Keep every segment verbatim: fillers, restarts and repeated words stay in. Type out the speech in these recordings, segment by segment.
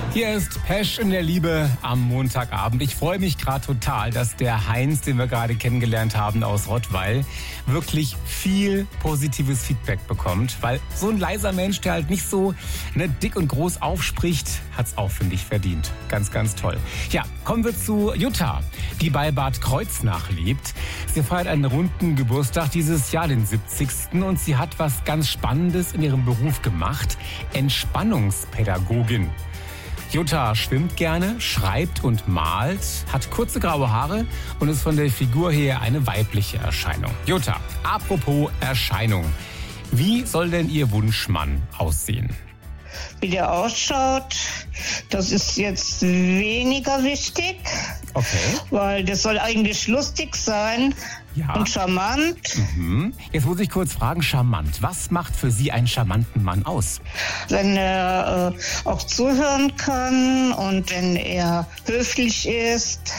Hier ist Pesch in der Liebe am Montagabend. Ich freue mich gerade total, dass der Heinz, den wir gerade kennengelernt haben aus Rottweil, wirklich viel positives Feedback bekommt. Weil so ein leiser Mensch, der halt nicht so ne, dick und groß aufspricht, hat's auch, finde ich, verdient. Ganz, ganz toll. Ja, kommen wir zu Jutta, die bei Bad Kreuznach lebt. Sie feiert einen runden Geburtstag dieses Jahr, den siebzigsten Und sie hat was ganz Spannendes in ihrem Beruf gemacht. Entspannungspädagogin. Jutta schwimmt gerne, schreibt und malt, hat kurze graue Haare und ist von der Figur her eine weibliche Erscheinung. Jutta, apropos Erscheinung. Wie soll denn Ihr Wunschmann aussehen? Wie der ausschaut, das ist jetzt weniger wichtig. Okay. Weil das soll eigentlich lustig sein. Ja. Und charmant. Mhm. Jetzt muss ich kurz fragen, charmant. Was macht für Sie einen charmanten Mann aus? Wenn er äh, auch zuhören kann und wenn er höflich ist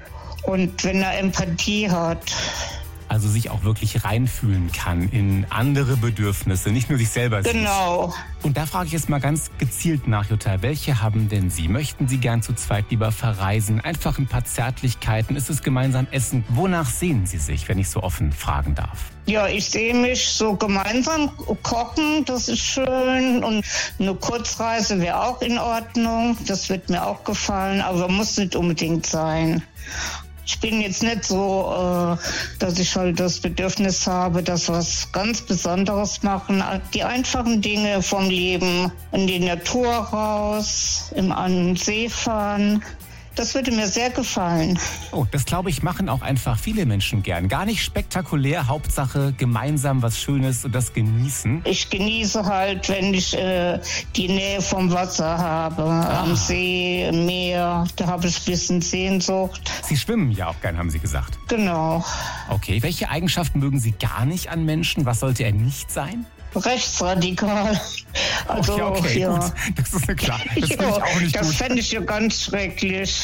und wenn er Empathie hat. Also sich auch wirklich reinfühlen kann in andere Bedürfnisse, nicht nur sich selber sieht. Genau. Und da frage ich jetzt mal ganz gezielt nach, Jutta, welche haben denn Sie? Möchten Sie gern zu zweit lieber verreisen? Einfach ein paar Zärtlichkeiten? Ist es gemeinsam essen? Wonach sehen Sie sich, wenn ich so offen fragen darf? Ja, ich sehe mich so gemeinsam kochen, das ist schön. Und eine Kurzreise wäre auch in Ordnung, das wird mir auch gefallen, aber muss nicht unbedingt sein. Ich bin jetzt nicht so, äh, dass ich halt das Bedürfnis habe, dass wir was ganz Besonderes machen. Die einfachen Dinge vom Leben, in die Natur raus, im an den See fahren. Das würde mir sehr gefallen. Oh, das glaube ich, machen auch einfach viele Menschen gern. Gar nicht spektakulär, Hauptsache gemeinsam was Schönes und das genießen. Ich genieße halt, wenn ich äh, die Nähe vom Wasser habe, ah. am See, im Meer. Da habe ich ein bisschen Sehnsucht. Sie schwimmen ja auch gern, haben Sie gesagt. Genau. Okay, welche Eigenschaften mögen Sie gar nicht an Menschen? Was sollte er nicht sein? Rechtsradikal. Also, okay, okay, ja. gut. Das ist ja klar. Das finde ich auch nicht das gut. Das fände ich ja ganz schrecklich.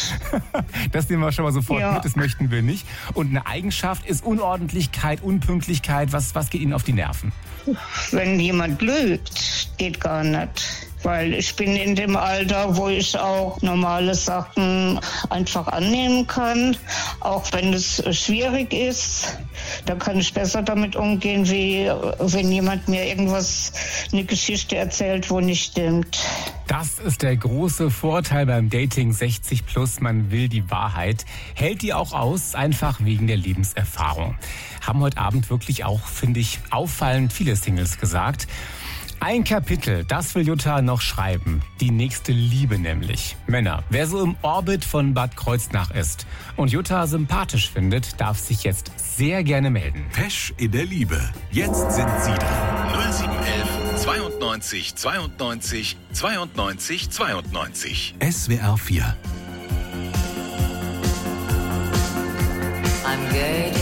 Das nehmen wir schon mal sofort ja. mit, das möchten wir nicht. Und eine Eigenschaft ist Unordentlichkeit, Unpünktlichkeit. Was, was geht Ihnen auf die Nerven? Wenn jemand lügt, geht gar nicht. Weil ich bin in dem Alter, wo ich auch normale Sachen einfach annehmen kann, auch wenn es schwierig ist. Da kann ich besser damit umgehen, wie wenn jemand mir irgendwas, eine Geschichte erzählt, wo nicht stimmt. Das ist der große Vorteil beim Dating sechzig plus. Man will die Wahrheit. Hält die auch aus, einfach wegen der Lebenserfahrung. Haben heute Abend wirklich auch, finde ich, auffallend viele Singles gesagt. Ein Kapitel, das will Jutta noch schreiben. Die nächste Liebe nämlich. Männer, wer so im Orbit von Bad Kreuznach ist und Jutta sympathisch findet, darf sich jetzt sehr gerne melden. Pesch in der Liebe. Jetzt sind Sie dran. null sieben eins zweiundneunzig zweiundneunzig zweiundneunzig zweiundneunzig. S W R vier. I'm gay.